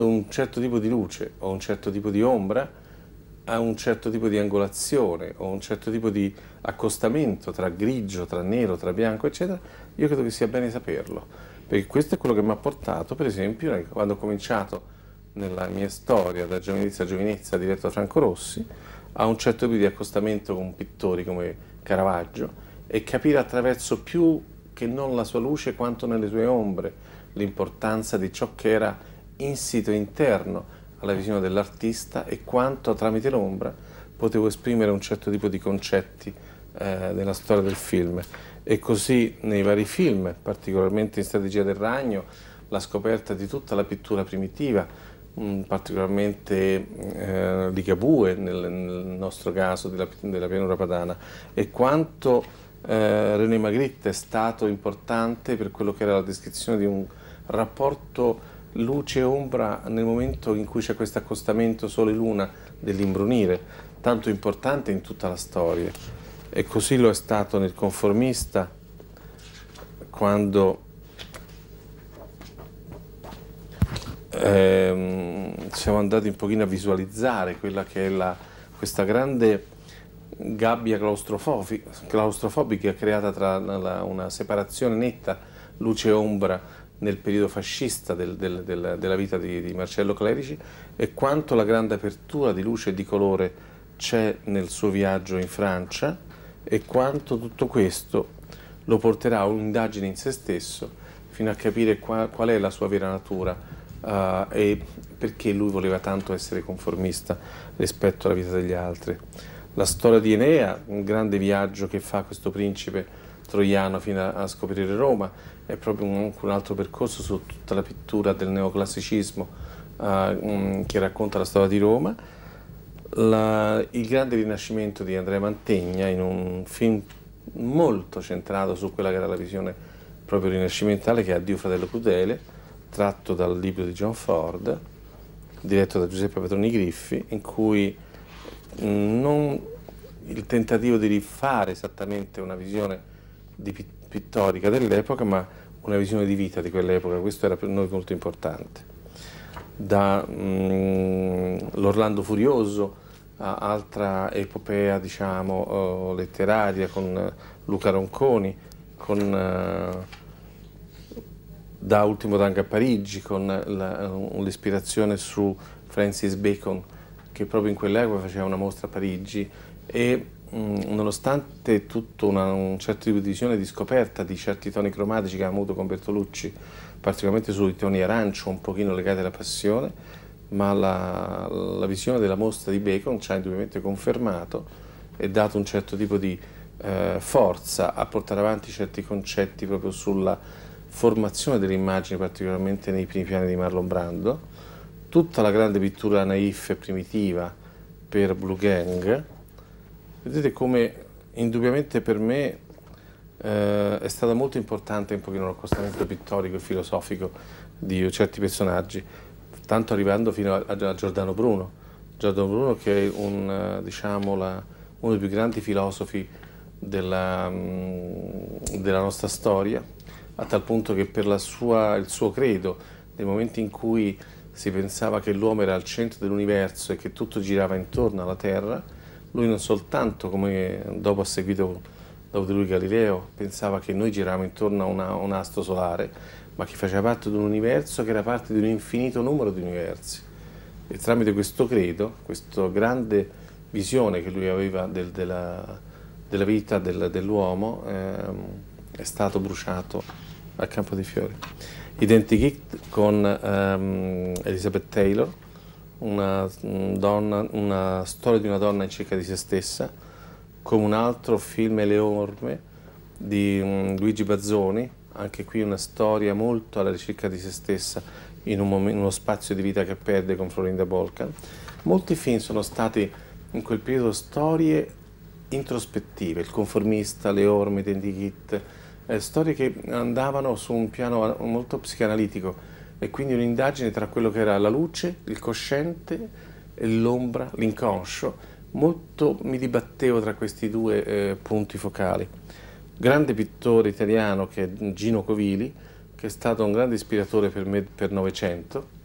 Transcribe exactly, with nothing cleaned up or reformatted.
un certo tipo di luce o un certo tipo di ombra ha un certo tipo di angolazione o un certo tipo di accostamento tra grigio, tra nero, tra bianco, eccetera, io credo che sia bene saperlo, perché questo è quello che mi ha portato, per esempio, quando ho cominciato nella mia storia, da giovinezza a giovinezza, diretto da Franco Rossi, a un certo tipo di accostamento con pittori come Caravaggio e capire attraverso più che non la sua luce quanto nelle sue ombre l'importanza di ciò che era insito interno alla visione dell'artista e quanto tramite l'ombra potevo esprimere un certo tipo di concetti eh, nella storia del film. E così nei vari film, particolarmente in Strategia del Ragno, la scoperta di tutta la pittura primitiva, mh, particolarmente eh, Ligabue nel, nel nostro caso della, della pianura padana, e quanto eh, René Magritte è stato importante per quello che era la descrizione di un rapporto luce e ombra nel momento in cui c'è questo accostamento sole-luna dell'imbrunire, tanto importante in tutta la storia. E così lo è stato nel Conformista, quando ehm, siamo andati un pochino a visualizzare quella che è la, questa grande gabbia claustrofobica, claustrofobica creata tra la, una separazione netta luce e ombra nel periodo fascista del, del, del, della vita di, di Marcello Clerici, e quanto la grande apertura di luce e di colore c'è nel suo viaggio in Francia, e quanto tutto questo lo porterà a un'indagine in se stesso fino a capire qual, qual è la sua vera natura uh, e perché lui voleva tanto essere conformista rispetto alla vita degli altri. La storia di Enea, un grande viaggio che fa questo principe troiano fino a, a scoprire Roma, è proprio un, un altro percorso su tutta la pittura del neoclassicismo uh, um, che racconta la storia di Roma. La, il grande rinascimento di Andrea Mantegna, in un film molto centrato su quella che era la visione proprio rinascimentale, che è Addio fratello crudele, tratto dal libro di John Ford, diretto da Giuseppe Petroni Griffi, in cui mh, non il tentativo di rifare esattamente una visione di pittorica dell'epoca, ma una visione di vita di quell'epoca. Questo era per noi molto importante. Da mm, l'Orlando Furioso a altra epopea, diciamo, oh, letteraria, con Luca Ronconi, con uh, Da Ultimo tango a Parigi, con l'ispirazione su Francis Bacon, che proprio in quell'epoca faceva una mostra a Parigi, e nonostante tutto una, un certo tipo di visione di scoperta di certi toni cromatici che ha avuto con Bertolucci, particolarmente sui toni arancio, un pochino legati alla passione, ma la, la visione della mostra di Bacon ci ha indubbiamente confermato e dato un certo tipo di eh, forza a portare avanti certi concetti proprio sulla formazione delle immagini, particolarmente nei primi piani di Marlon Brando. Tutta la grande pittura naif e primitiva per Blue Gang. Vedete come indubbiamente per me eh, è stata molto importante un pochino l'accostamento pittorico e filosofico di certi personaggi, tanto arrivando fino a, a Giordano Bruno. Giordano Bruno, che è un, diciamo, la, uno dei più grandi filosofi della, della nostra storia, a tal punto che per la sua, il suo credo, nei momenti in cui si pensava che l'uomo era al centro dell'universo e che tutto girava intorno alla Terra, lui non soltanto, come dopo ha seguito dopo di lui Galileo, pensava che noi giravamo intorno a, una, a un astro solare, ma che faceva parte di un universo che era parte di un infinito numero di universi. E tramite questo credo, questa grande visione che lui aveva del, della, della vita del, dell'uomo, ehm, è stato bruciato al Campo dei Fiori. Identikit con ehm, Elizabeth Taylor, Una, donna, una storia di una donna in cerca di se stessa, come un altro film Le Orme di um, Luigi Bazzoni, anche qui una storia molto alla ricerca di se stessa in un momento, uno spazio di vita che perde, con Florinda Bolkan. Molti film sono stati in quel periodo storie introspettive, Il Conformista, Le Orme, Identikit, eh, storie che andavano su un piano molto psicanalitico, e quindi un'indagine tra quello che era la luce, il cosciente, l'ombra, l'inconscio. Molto mi dibattevo tra questi due eh, punti focali. Grande pittore italiano che è Gino Covili, che è stato un grande ispiratore per me per Novecento,